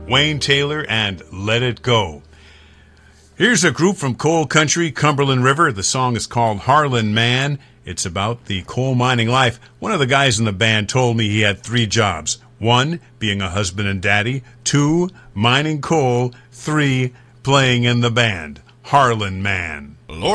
Wayne Taylor and Let It Go. Here's a group from coal country, Cumberland River. The song is called Harlan Man. It's about the coal mining life. One of the guys in the band told me he had 3 jobs. 1, being a husband and daddy. 2, mining coal. 3, playing in the band. Harlan Man. Lord